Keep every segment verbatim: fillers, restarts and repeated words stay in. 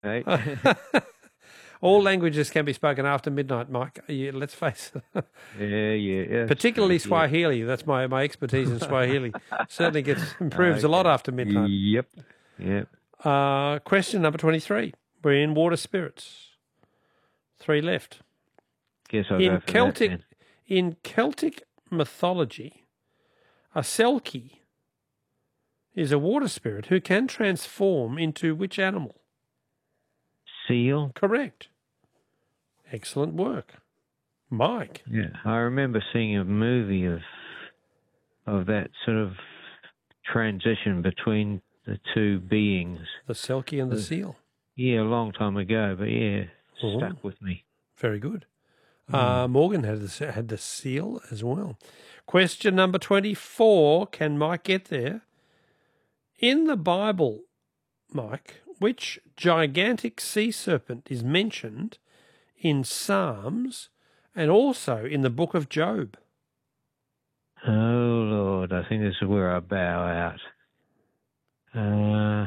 Right? All languages can be spoken after midnight, Mike. You, let's face it. yeah, yeah, yeah. Particularly True, yeah. Swahili. That's my, my expertise in Swahili. Certainly gets improves a lot Okay. after midnight. Yep. Yep. Uh, question number twenty-three. We're in water spirits. Three left. Guess I'll In go for Celtic, that then. in Celtic mythology, a Selkie is a water spirit who can transform into which animal? Seal? Correct. Excellent work. Mike. Yeah. I remember seeing a movie of of that sort of transition between the two beings. The Selkie and the Uh, seal. Yeah, a long time ago, but yeah, Oh. stuck with me. Very good. Mm. Uh, Morgan had the, had the seal as well. Question number twenty-four. Can Mike get there? In the Bible, Mike, which gigantic sea serpent is mentioned in Psalms and also in the book of Job? Oh, Lord, I think this is where I bow out. Uh,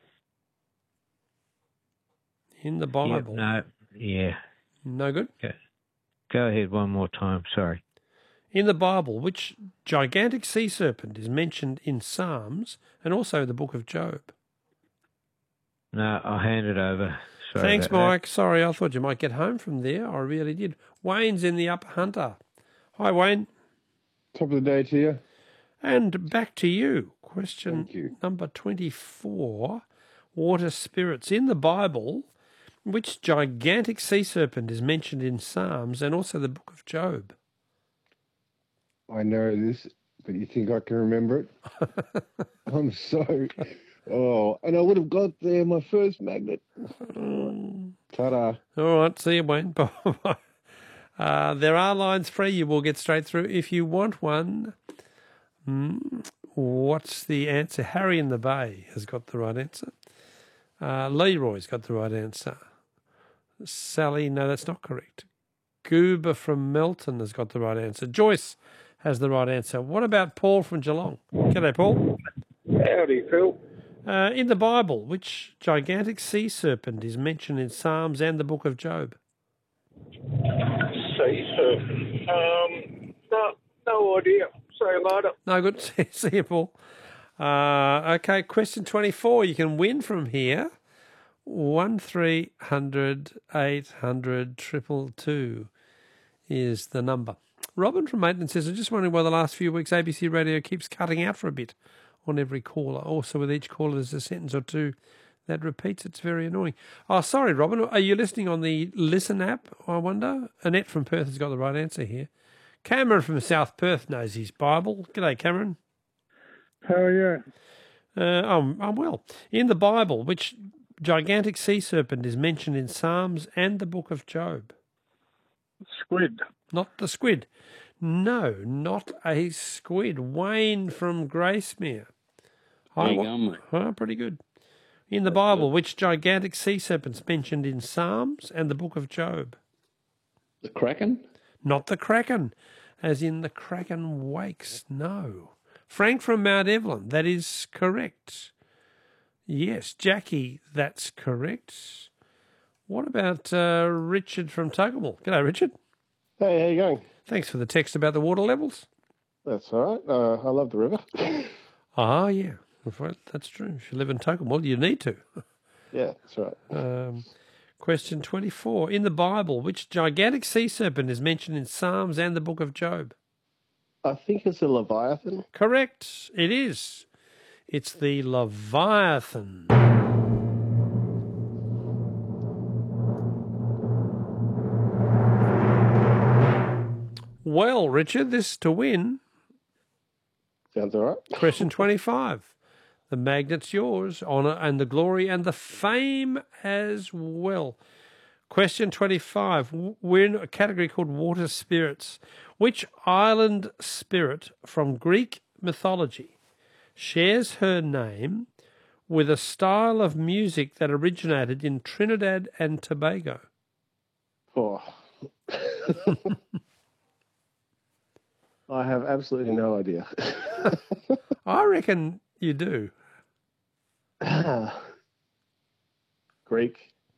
In the yep, Bible. no, yeah. No good? Okay. Go ahead one more time, sorry. In the Bible, which gigantic sea serpent is mentioned in Psalms and also the book of Job? No, I'll hand it over. Sorry Thanks, about that. Mike. Sorry, I thought you might get home from there. I really did. Wayne's in the Upper Hunter. Hi, Wayne. Top of the day to you. And back to you. Question Thank you. number twenty-four. Water spirits. In the Bible, which gigantic sea serpent is mentioned in Psalms and also the book of Job? I know this, but you think I can remember it? I'm so... Oh, and I would have got there my first magnet. Ta-da. All right, see you, Wayne. Bye-bye. Uh, there are lines free. You will get straight through. If you want one, mm, what's the answer? Harry in the Bay has got the right answer. Uh, Leroy's got the right answer. Sally, no, that's not correct. Goober from Melton has got the right answer. Joyce has the right answer. What about Paul from Geelong? G'day, Paul. Howdy, Phil. Uh, in the Bible, which gigantic sea serpent is mentioned in Psalms and the book of Job? Sea serpent. Um, no, no idea. See you later. No, good. See you, Paul. Uh, okay, question twenty-four. You can win from here. One three hundred eight hundred triple two is the number. Robin from Maitland says, I'm just wondering why the last few weeks A B C Radio keeps cutting out for a bit on every caller. Also, with each caller, there's a sentence or two that repeats. It's very annoying. Oh, sorry, Robin. Are you listening on the Listen app, I wonder? Annette from Perth has got the right answer here. Cameron from South Perth knows his Bible. G'day, Cameron. How are you? Uh, I'm, I'm well. In the Bible, which gigantic sea serpent is mentioned in Psalms and the book of Job? Squid. Not the squid. No, not a squid. Wayne from Gracemere. There you go, mate. Oh, pretty good. In the Bible, which gigantic sea serpent's mentioned in Psalms and the book of Job? The Kraken? Not the Kraken, as in the Kraken wakes. No. Frank from Mount Evelyn, that is correct. Yes, Jackie, that's correct. What about uh, Richard from Tuggermore? G'day, Richard. Hey, how you going? Thanks for the text about the water levels. That's all right. Uh, I love the river. Ah, yeah. That's true. If you live in Tuggermore, you need to. Yeah, that's right. Um, question twenty-four. In the Bible, which gigantic sea serpent is mentioned in Psalms and the book of Job? I think it's a Leviathan. Correct. It is. It's the Leviathan. Well, Richard, this to win. Sounds all right. Question twenty-five. The magnet's yours, honour and the glory and the fame as well. Question twenty-five. We're in a category called water spirits. Which island spirit from Greek mythology shares her name with a style of music that originated in Trinidad and Tobago? Oh. I have absolutely no idea. I reckon you do. Greek.